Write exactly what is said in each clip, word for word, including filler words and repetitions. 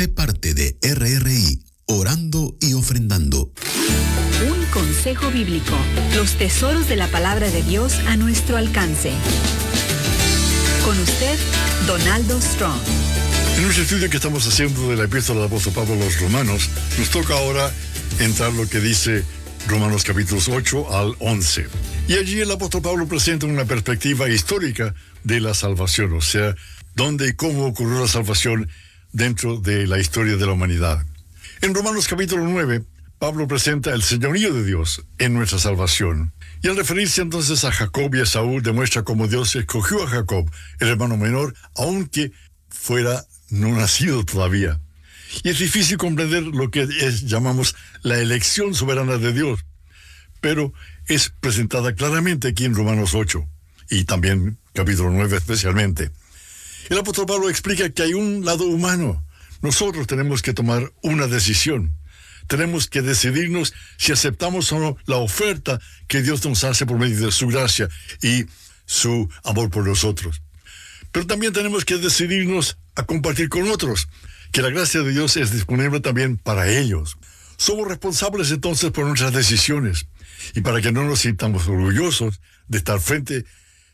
Sé parte de R R I, orando y ofrendando. Un consejo bíblico, los tesoros de la palabra de Dios a nuestro alcance. Con usted, Donaldo Strong. En nuestro estudio que estamos haciendo de la epístola del apóstol Pablo a los Romanos, nos toca ahora entrar lo que dice Romanos capítulos ocho al once. Y allí el apóstol Pablo presenta una perspectiva histórica de la salvación, o sea, dónde y cómo ocurrió la salvación dentro de la historia de la humanidad. En Romanos capítulo nueve, Pablo presenta el señorío de Dios en nuestra salvación. Y al referirse entonces a Jacob y a Saúl, demuestra cómo Dios escogió a Jacob, el hermano menor, aunque fuera no nacido todavía. Y es difícil comprender lo que es, llamamos la elección soberana de Dios, pero es presentada claramente aquí en Romanos ocho, y también capítulo nueve especialmente. El apóstol Pablo explica que hay un lado humano. Nosotros tenemos que tomar una decisión. Tenemos que decidirnos si aceptamos o no la oferta que Dios nos hace por medio de su gracia y su amor por nosotros. Pero también tenemos que decidirnos a compartir con otros, que la gracia de Dios es disponible también para ellos. Somos responsables entonces por nuestras decisiones, y para que no nos sintamos orgullosos de estar frente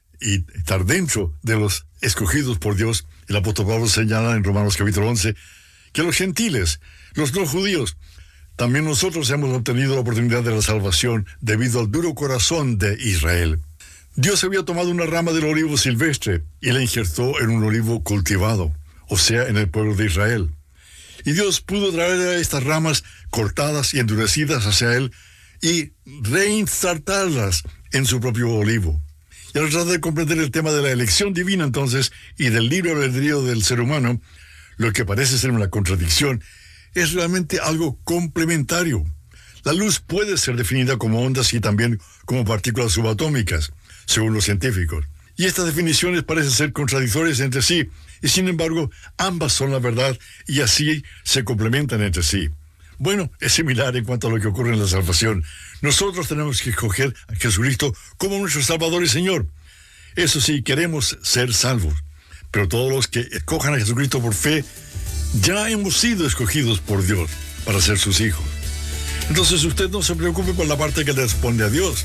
y estar dentro de los escogidos por Dios, el apóstol Pablo señala en Romanos capítulo once que los gentiles, los no judíos, también nosotros hemos obtenido la oportunidad de la salvación debido al duro corazón de Israel. Dios había tomado una rama del olivo silvestre y la injertó en un olivo cultivado, o sea, en el pueblo de Israel. Y Dios pudo traer a estas ramas cortadas y endurecidas hacia él y reinsertarlas en su propio olivo. Y al tratar de comprender el tema de la elección divina entonces y del libre albedrío del ser humano, lo que parece ser una contradicción es realmente algo complementario. La luz puede ser definida como ondas y también como partículas subatómicas, según los científicos. Y estas definiciones parecen ser contradictorias entre sí, y sin embargo, ambas son la verdad y así se complementan entre sí. Bueno, es similar en cuanto a lo que ocurre en la salvación. Nosotros tenemos que escoger a Jesucristo como nuestro Salvador y Señor. Eso sí, queremos ser salvos. Pero todos los que escojan a Jesucristo por fe, ya hemos sido escogidos por Dios para ser sus hijos. Entonces usted no se preocupe por la parte que le responde a Dios.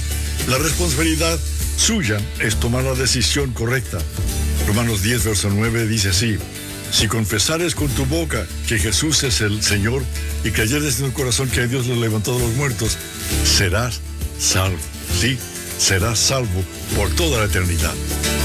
La responsabilidad suya es tomar la decisión correcta. Romanos diez, verso nueve dice así: si confesares con tu boca que Jesús es el Señor y creyeres en tu corazón que Dios lo levantó de los muertos, serás salvo. Sí, serás salvo por toda la eternidad.